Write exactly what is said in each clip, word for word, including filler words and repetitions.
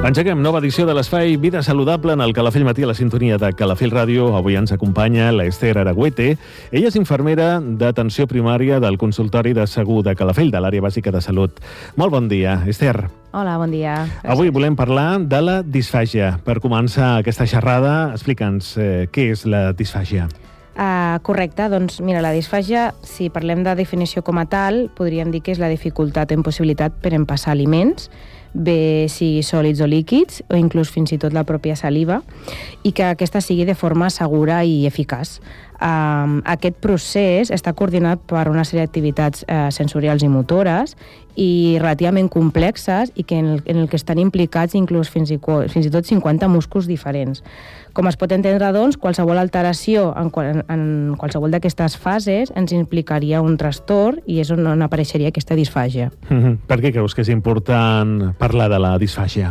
Engeguem nova edició de l'Espai Vida Saludable en el Calafell Matí a la sintonia de Calafell Ràdio. Avui ens acompanya l'Ester Aragüete. Ella és infermera d'atenció primària del consultori de Segur de Calafell, de l'àrea bàsica de salut. Molt bon dia, Ester. Hola, bon dia. Gràcies. Avui volem parlar de la disfàgia. Per començar aquesta xerrada, explica'ns eh, què és la disfàgia. Uh, correcte, doncs mira, la disfàgia, si parlem de definició com a tal, podríem dir que és la dificultat o impossibilitat per empassar aliments, bé sigui sòlids o líquids, o inclús fins i tot la pròpia saliva, i que aquesta sigui de forma segura i eficaç. Um, aquest procés està coordinat per una sèrie d'activitats uh, sensorials i motores i relativament complexes i que en, el, en el que estan implicats inclús fins i, fins i tot cinquanta músculs diferents. Com es pot entendre, doncs, qualsevol alteració en, qual, en qualsevol d'aquestes fases ens implicaria un trastorn i és on, on apareixeria aquesta disfàgia. Mm-hmm. Per què creus que és important parlar de la disfàgia?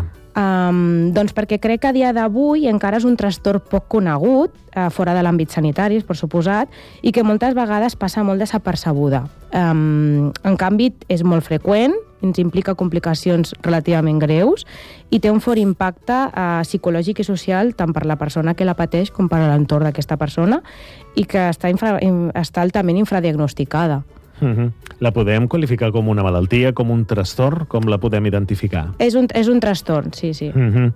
Um, doncs perquè crec que a dia d'avui encara és un trastorn poc conegut, uh, fora de l'àmbit sanitari, per suposat, i que moltes vegades passa molt desapercebuda. Um, en canvi, és molt freqüent, ens implica complicacions relativament greus i té un fort impacte uh, psicològic i social tant per la persona que la pateix com per l'entorn d'aquesta persona i que està, infra, està altament infradiagnosticada. Uh-huh. La podem qualificar com una malaltia, com un trastorn? Com la podem identificar? És un, és un trastorn, sí, sí. Uh-huh.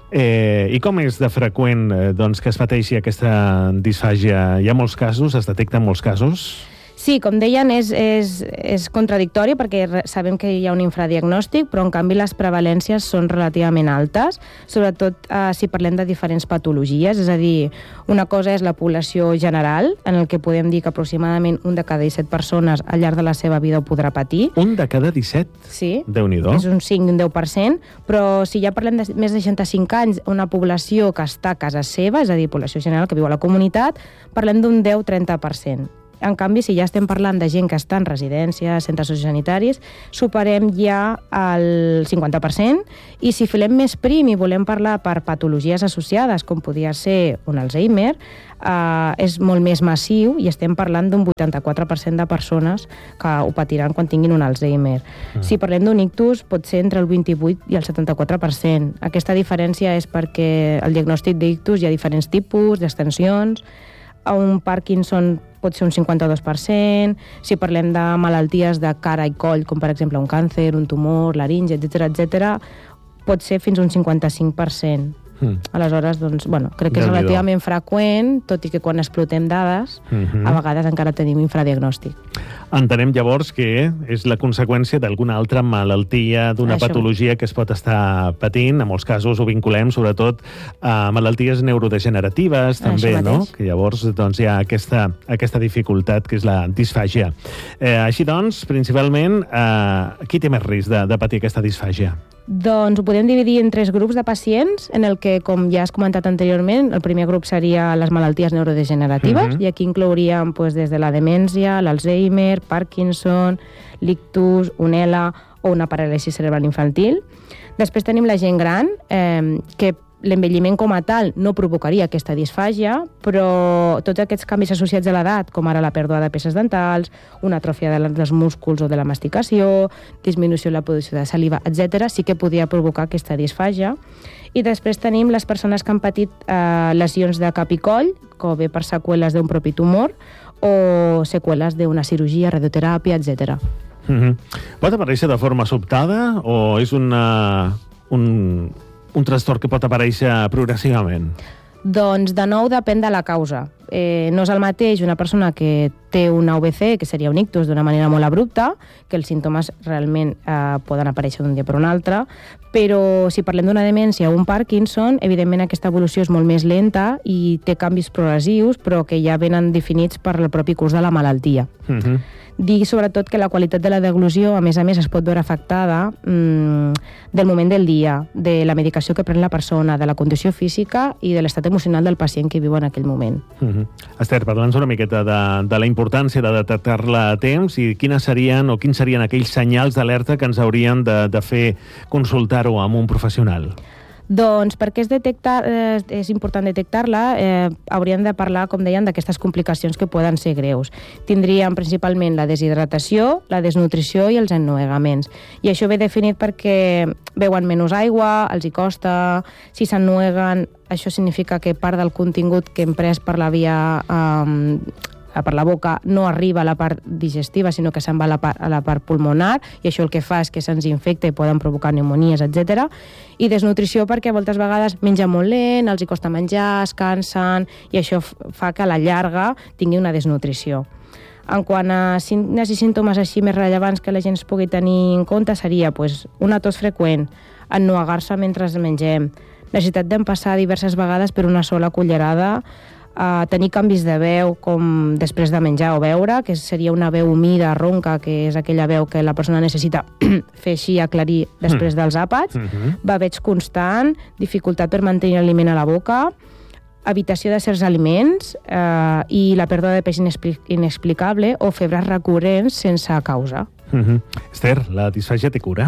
Eh, I com és de freqüent eh, doncs, que es pateixi aquesta disfàgia? Hi ha molts casos? Es detecten molts casos? Sí, com deien, és, és, és contradictori perquè sabem que hi ha un infradiagnòstic, però en canvi les prevalències són relativament altes, sobretot eh, si parlem de diferents patologies, és a dir, una cosa és la població general, en el que podem dir que aproximadament un de cada disset persones al llarg de la seva vida ho podrà patir. Un de cada disset? Sí, Déu-n'hi-do. És un cinc, un deu per cent, però si ja parlem de més de seixanta-cinc anys, una població que està a casa seva, és a dir, població general que viu a la comunitat, parlem d'un deu a trenta per cent. En canvi, si ja estem parlant de gent que està en residències, centres sociosanitaris, superem ja el cinquanta per cent, i si filem més prim i volem parlar per patologies associades, com podia ser un Alzheimer, eh, és molt més massiu i estem parlant d'un vuitanta-quatre per cent de persones que ho patiran quan tinguin un Alzheimer. Mm. Si parlem d'un ictus, pot ser entre el vint-i-vuit i el setanta-quatre per cent. Aquesta diferència és perquè el diagnòstic d'ictus hi ha diferents tipus, d'extensions. A un Parkinson pot ser un cinquanta-dos per cent, si parlem de malalties de cara i coll, com per exemple un càncer, un tumor, laringe, etcètera, etcètera, pot ser fins a un cinquanta-cinc per cent. Mm. Aleshores, doncs, bueno, crec que és relativament freqüent, tot i que quan explotem dades, mm-hmm. a vegades encara tenim infradiagnòstic. Entenem llavors que és la conseqüència d'alguna altra malaltia, d'una Això. patologia que es pot estar patint. En molts casos ho vinculem sobretot a malalties neurodegeneratives, també, no? Que llavors doncs, hi ha aquesta, aquesta dificultat que és la disfàgia. Eh, així doncs, principalment, eh, qui té més risc de, de patir aquesta disfàgia? Doncs ho podem dividir en tres grups de pacients, en el que, com ja has comentat anteriorment, el primer grup seria les malalties neurodegeneratives, uh-huh. i aquí inclouríem pues, des de la demència, l'Alzheimer, Parkinson, l'ictus, un E L A o una paràlisi cerebral infantil. Després tenim la gent gran, eh, que l'envelliment com a tal no provocaria aquesta disfàgia, però tots aquests canvis associats a l'edat, com ara la pèrdua de peces dentals, una atròfia dels músculs o de la masticació, disminució de la producció de saliva, etcètera, sí que podia provocar aquesta disfàgia. I després tenim les persones que han patit eh, lesions de cap i coll, com bé per seqüeles d'un propi tumor, o seqüeles d'una cirurgia, radioteràpia, etcètera. Mm-hmm. Pot aparèixer de forma sobtada o és una, un... un trastorn que pot aparèixer progressivament? Doncs, de nou, depèn de la causa. Eh, no és el mateix una persona que té una U V C, que seria un ictus, d'una manera molt abrupta, que els símptomes realment eh, poden aparèixer d'un dia per un altre, però si parlem d'una demència o un Parkinson, evidentment aquesta evolució és molt més lenta i té canvis progressius, però que ja venen definits per el propi curs de la malaltia. Mm-hmm. Dir sobretot que la qualitat de la deglució, a més a més, es pot veure afectada mmm, del moment del dia, de la medicació que pren la persona, de la condició física i de l'estat emocional del pacient que viu en aquell moment. Mm-hmm. Esther, parla'ns una miqueta de, de la importància de detectar-la a temps i quines serien o quins serien aquells senyals d'alerta que ens haurien de, de fer consultar-ho amb un professional. Doncs perquè és, detectar, eh, és important detectar-la, eh, hauríem de parlar, com deien, d'aquestes complicacions que poden ser greus. Tindríem principalment la deshidratació, la desnutrició i els ennuegaments. I això ve definit perquè beuen menys aigua, els hi costa, si s'ennueguen, això significa que part del contingut que hem pres per la via... Eh, per la boca no arriba a la part digestiva, sinó que se'n va a la part, a la part pulmonar, i això el que fa és que se'ns infecta i poden provocar pneumonies, etcètera. I desnutrició perquè moltes vegades menja molt lent, els hi costa menjar, es cansen, i això fa que a la llarga tingui una desnutrició. En quant a signes i símptomes així més rellevants que la gent es pugui tenir en compte seria pues, una tos freqüent, ennuegar-se mentre mengem, necessitat d'empassar diverses vegades per una sola cullerada, Uh, tenir canvis de veu com després de menjar o beure, que seria una veu humida, ronca, que és aquella veu que la persona necessita fer així aclarir després dels àpats, mm-hmm. baveig constant, dificultat per mantenir l'aliment a la boca, evitació de certs aliments uh, i la pèrdua de pes inexpli inexplicable o febres recurrents sense causa. Mm-hmm. Esther, la disfàgia té cura?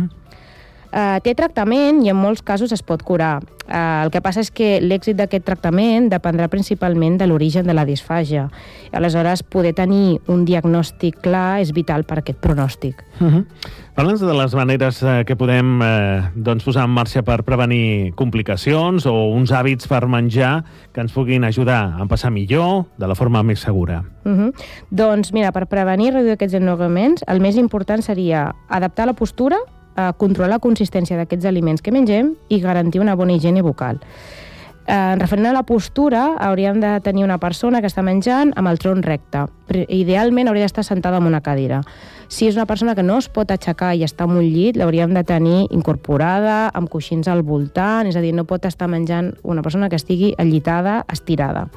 Uh, té tractament i en molts casos es pot curar. Uh, el que passa és que l'èxit d'aquest tractament dependrà principalment de l'origen de la disfàgia. Aleshores, poder tenir un diagnòstic clar és vital per aquest pronòstic. Uh-huh. Parla'ns de les maneres eh, que podem eh, doncs posar en marxa per prevenir complicacions o uns hàbits per menjar que ens puguin ajudar a passar millor, de la forma més segura. Uh-huh. Doncs mira, per prevenir i reduir aquests ennuegaments, el més important seria adaptar la postura, a controlar la consistència d'aquests aliments que mengem i garantir una bona higiene bucal. Eh, referent a la postura, hauríem de tenir una persona que està menjant amb el tronc recte. Idealment hauria d'estar sentada en una cadira. Si és una persona que no es pot aixecar i està en un llit, l'hauríem de tenir incorporada, amb coixins al voltant, és a dir, no pot estar menjant una persona que estigui allitada, estirada.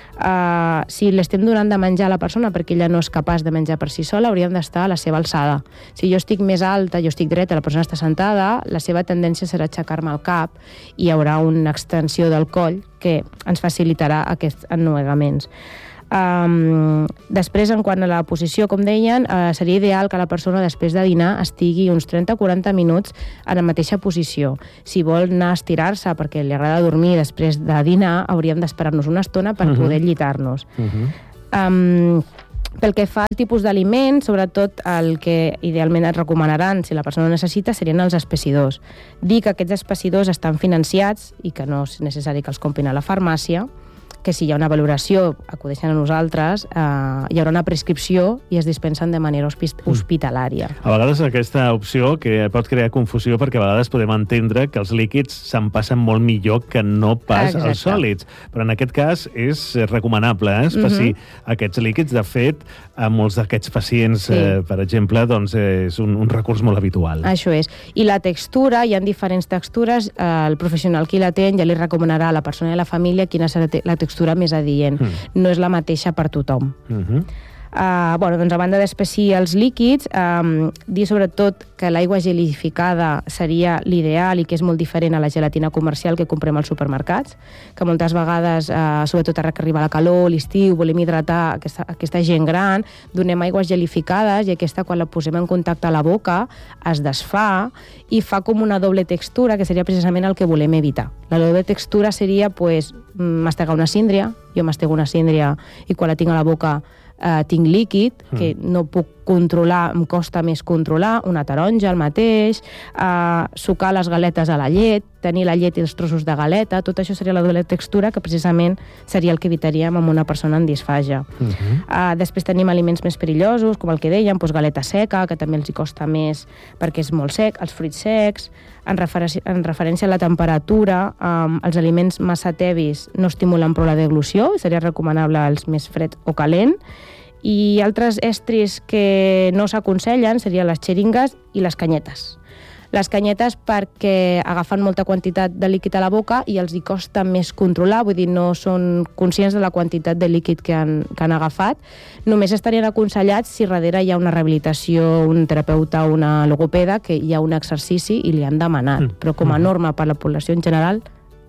Uh, si l'estem donant de menjar a la persona perquè ella no és capaç de menjar per si sola, hauríem d'estar a la seva alçada. Si jo estic més alta, jo estic dreta, la persona està sentada, la seva tendència serà aixecar-me el cap i hi haurà una extensió del coll que ens facilitarà aquests ennuegaments. Um, després, en quant a la posició, com deien, uh, seria ideal que la persona després de dinar estigui uns trenta a quaranta minuts en la mateixa posició. Si vol anar a estirar-se perquè li agrada dormir després de dinar, hauríem d'esperar-nos una estona per uh-huh. poder llitar-nos. Uh-huh. um, pel que fa al tipus d'aliment, sobretot el que idealment et recomanaran, si la persona ho necessita, serien els espessidors. Dir que aquests espessidors estan financiats i que no és necessari que els comprin a la farmàcia, que si hi ha una valoració, acudeixen a nosaltres, eh, hi haurà una prescripció i es dispensen de manera hospitalària. A vegades aquesta opció que pot crear confusió perquè a vegades podem entendre que els líquids se'n passen molt millor que no pas Exacte. Els sòlids. Però en aquest cas és recomanable eh, espessir uh-huh. aquests líquids. De fet, a molts d'aquests pacients, sí. eh, per exemple, doncs és un, un recurs molt habitual. Això és. I la textura, hi ha diferents textures. Eh, el professional que l'atén ja li recomanarà a la persona i a la família quina serà la textura més adient. Mm. No és la mateixa per tothom. Mm-hmm. Uh, bueno, doncs a banda d'espessir els líquids, um, dir sobretot que l'aigua gelificada seria l'ideal i que és molt diferent a la gelatina comercial que comprem als supermercats, que moltes vegades, uh, sobretot ara que arriba la calor, l'estiu, volem hidratar aquesta, aquesta gent gran, donem aigües gelificades i aquesta, quan la posem en contacte a la boca, es desfà i fa com una doble textura, que seria precisament el que volem evitar. La doble textura seria, pues, mastegar una síndria, jo mastego una síndria i quan la tinc a la boca Uh, tinc líquid, que mm. no puc controlar, em costa més controlar, una taronja, el mateix, uh, sucar les galetes a la llet, tenir la llet i els trossos de galeta, tot això seria la doble textura, que precisament seria el que evitaríem amb una persona en disfàgia. Mm-hmm. Uh, després tenim aliments més perillosos, com el que dèiem, doncs galeta seca, que també els hi costa més perquè és molt sec, els fruits secs, en, referència, en referència a la temperatura, um, els aliments massa tevis no estimulen prou la deglució, seria recomanable els més fred o calent, i altres estris que no s'aconsellen serien les xeringues i les canyetes. Les canyetes perquè agafen molta quantitat de líquid a la boca i els hi costa més controlar, vull dir, no són conscients de la quantitat de líquid que han, que han agafat. Només estarien aconsellats si darrere hi ha una rehabilitació, un terapeuta o una logopeda, que hi ha un exercici i li han demanat. Mm. Però com a norma per la població en general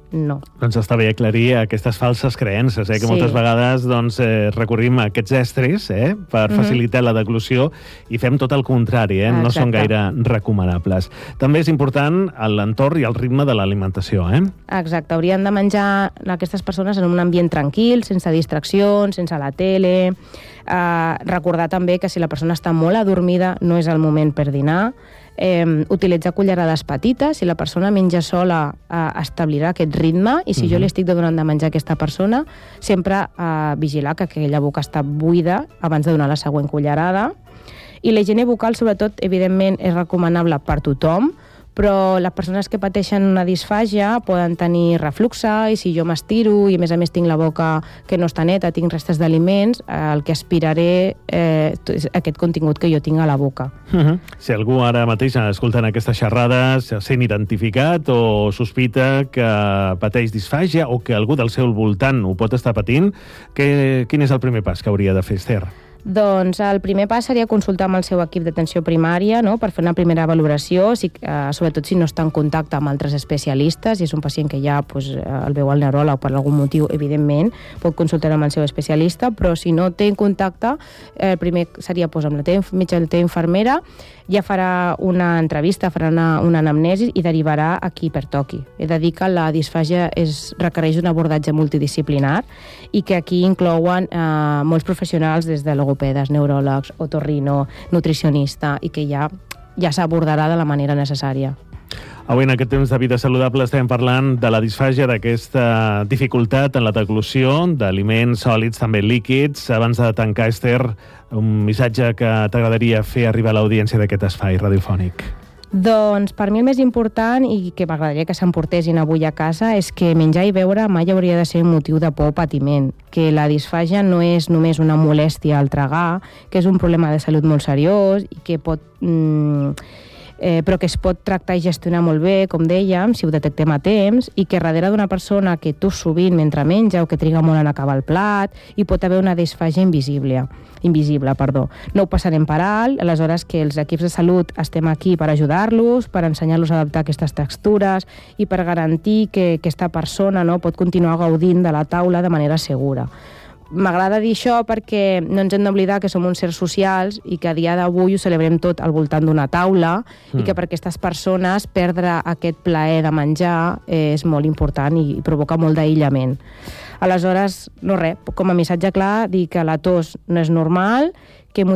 no. Doncs està bé aclarir aquestes falses creences, eh? que Sí. moltes vegades doncs, eh, recorrim a aquests estris eh? per Mhm. facilitar la deglució i fem tot el contrari, eh? no Exacte. són gaire recomanables. També és important l'entorn i el ritme de l'alimentació. Eh? Exacte, haurien de menjar aquestes persones en un ambient tranquil, sense distraccions, sense la tele. Uh, recordar també que si la persona està molt adormida no és el moment per dinar. Eh, utilitzar cullerades petites. Si la persona menja sola, eh, establirà aquest ritme, i si uh-huh. jo li estic donant de menjar a aquesta persona, sempre eh, vigilar que aquella boca està buida abans de donar la següent cullerada. I la higiene bucal, sobretot, evidentment, és recomanable per tothom, però les persones que pateixen una disfàgia poden tenir refluxe, i si jo m'estiro i a més a més tinc la boca que no està neta, tinc restes d'aliments, eh, el que aspiraré eh, és aquest contingut que jo tinc a la boca. Uh-huh. Si algú ara mateix, escoltant aquestes xerrades, se sent identificat o sospita que pateix disfàgia o que algú del seu voltant ho pot estar patint, que, quin és el primer pas que hauria de fer, Esther? Doncs el primer pas seria consultar amb el seu equip d'atenció primària, no?, per fer una primera valoració, si, eh, sobretot si no està en contacte amb altres especialistes, i és un pacient que ja pues, el veu al neuròleg per algun motiu, evidentment, pot consultar amb el seu especialista, però si no té en contacte, el eh, primer seria pues, amb la teva metge i la teva infermera, ja farà una entrevista, farà una, una anamnesi i derivarà a qui pertoqui. He de dir que la disfàgia és, requereix un abordatge multidisciplinar i que aquí inclouen eh, molts professionals des de logopedes, neuròlegs, otorrino, nutricionista, i que ja, ja s'abordarà de la manera necessària. Avui, en aquest temps de vida saludable, estem parlant de la disfàgia, d'aquesta dificultat en la deglució d'aliments sòlids, també líquids. Abans de tancar, Esther, un missatge que t'agradaria fer arribar a l'audiència d'aquest espai radiofònic. Doncs per mi el més important, i que m'agradaria que s'emportessin avui a casa, és que menjar i beure mai hauria de ser un motiu de por o patiment, que la disfàgia no és només una molèstia al tragar, que és un problema de salut molt seriós i que pot... Mm, Eh, però que es pot tractar i gestionar molt bé, com dèiem, si ho detectem a temps, i que darrere d'una persona que tus sovint mentre menja o que triga molt en acabar el plat, hi pot haver una disfàgia invisible. invisible, perdó. No ho passarem per alt, aleshores que els equips de salut estem aquí per ajudar-los, per ensenyar-los a adaptar aquestes textures i per garantir que aquesta persona no, pot continuar gaudint de la taula de manera segura. M'agrada dir això perquè no ens hem d'oblidar que som uns sers socials i que a dia d'avui ho celebrem tot al voltant d'una taula mm. i que per aquestes persones perdre aquest plaer de menjar és molt important i provoca molt d'aïllament. Aleshores, no res, com a missatge clar, dir que la tos no és normal, que